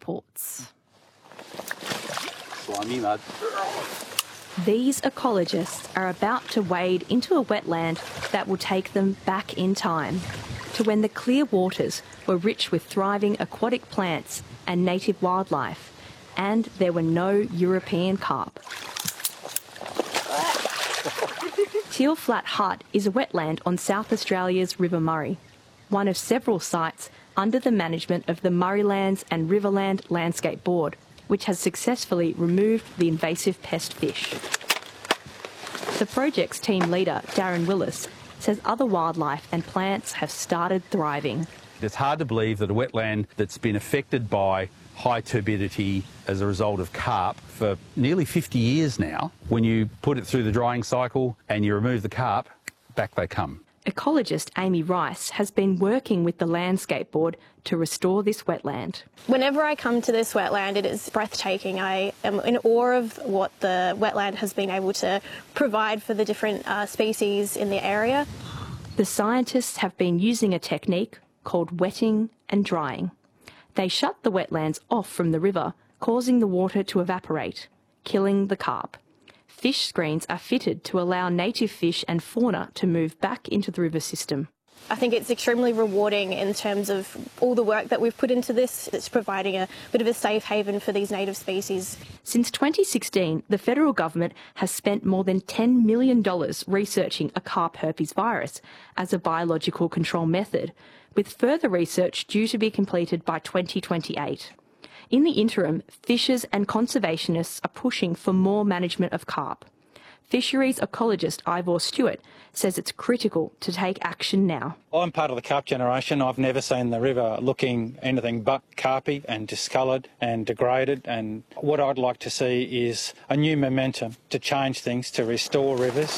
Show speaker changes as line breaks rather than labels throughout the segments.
reports.
Slimy mud.
These ecologists are about to wade into a wetland that will take them back in time, to when the clear waters were rich with thriving aquatic plants and native wildlife, and there were no European carp. Teal Flat Hut is a wetland on South Australia's River Murray, one of several sites under the management of the Murraylands and Riverland Landscape Board, which has successfully removed the invasive pest fish. The project's team leader, Darren Willis, says other wildlife and plants have started thriving.
It's hard to believe that a wetland that's been affected by high turbidity as a result of carp for nearly 50 years now, when you put it through the drying cycle and you remove the carp, back they come.
Ecologist Amy Rice has been working with the Landscape Board to restore this wetland.
Whenever I come to this wetland, it is breathtaking. I am in awe of what the wetland has been able to provide for the different species in the area.
The scientists have been using a technique called wetting and drying. They shut the wetlands off from the river, causing the water to evaporate, killing the carp. Fish screens are fitted to allow native fish and fauna to move back into the river system.
I think it's extremely rewarding in terms of all the work that we've put into this. It's providing a bit of a safe haven for these native species.
Since 2016, the federal government has spent more than $10 million researching a carp herpes virus as a biological control method, with further research due to be completed by 2028. In the interim, fishers and conservationists are pushing for more management of carp. Fisheries ecologist Ivor Stewart says it's critical to take action now.
I'm part of the carp generation. I've never seen the river looking anything but carpy and discoloured and degraded, and what I'd like to see is a new momentum to change things, to restore rivers.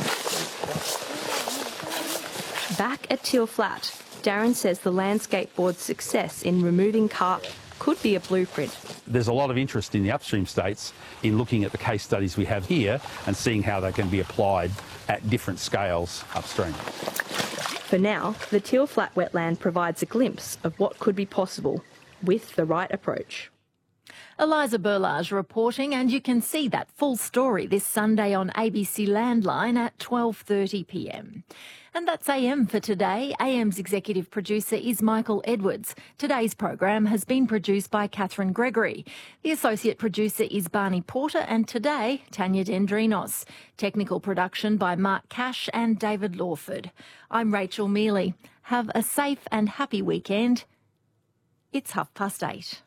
Back at Teal Flat, Darren says the Landscape Board's success in removing carp could be a blueprint.
There's a lot of interest in the upstream states in looking at the case studies we have here and seeing how they can be applied at different scales upstream.
For now, the Teal Flat wetland provides a glimpse of what could be possible with the right approach.
Eliza Berlage reporting, and you can see that full story this Sunday on ABC Landline at 12:30pm. And that's AM for today. AM's executive producer is Michael Edwards. Today's program has been produced by Catherine Gregory. The associate producer is Barney Porter, and today, Tanya Dendrinos. Technical production by Mark Cash and David Lawford. I'm Rachel Mealy. Have a safe and happy weekend. It's 8:30.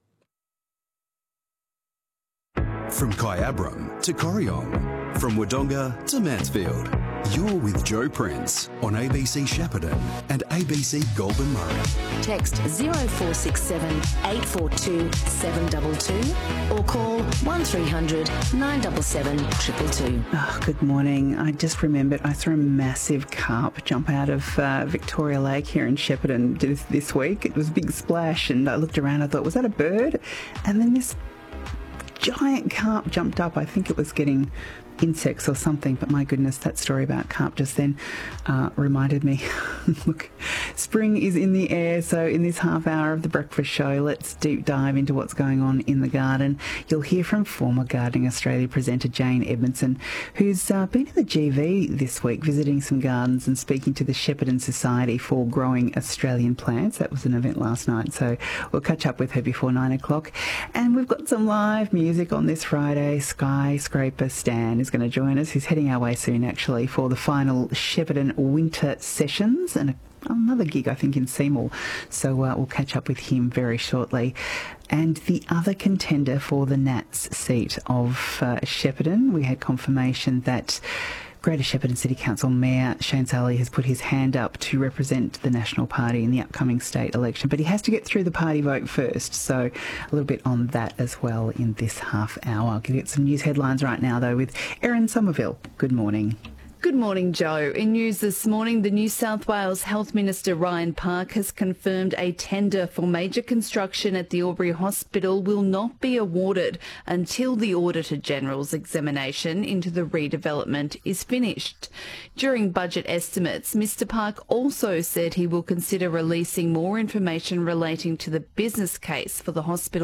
From Kyabram to Corryong, from Wodonga to Mansfield, you're with Joe Prince on ABC Shepparton and ABC Goulburn Murray.
Text 0467 842 722 or call 1300 977 222.
Oh, good morning. I just remembered I saw a massive carp jump out of Victoria Lake here in Shepparton this week. It was a big splash, and I looked around, I thought, was that a bird? And then this giant carp jumped up. I think it was getting insects or something, but my goodness, that story about carp just then reminded me. Look, spring is in the air, so in this half hour of the breakfast show, let's deep dive into what's going on in the garden. You'll hear from former Gardening Australia presenter Jane Edmondson, who's been in the GV this week visiting some gardens and speaking to the Shepparton Society for Growing Australian Plants. That was an event last night, so we'll catch up with her before 9 o'clock. And we've got some live music on this Friday. Skyscraper Stan is going to join us. He's heading our way soon, actually, for the final Shepparton Winter Sessions and another gig, I think, in Seymour. So we'll catch up with him very shortly. And the other contender for the Nats seat of Shepparton, we had confirmation that Greater Shepparton City Council Mayor Shane Salley has put his hand up to represent the National Party in the upcoming state election, but he has to get through the party vote first, so a little bit on that as well in this half hour. I'll give you some news headlines right now, though, with Erin Somerville. Good morning.
Good morning, Joe. In news this morning, the New South Wales Health Minister Ryan Park has confirmed a tender for major construction at the Albury Hospital will not be awarded until the Auditor General's examination into the redevelopment is finished. During budget estimates, Mr Park also said he will consider releasing more information relating to the business case for the hospital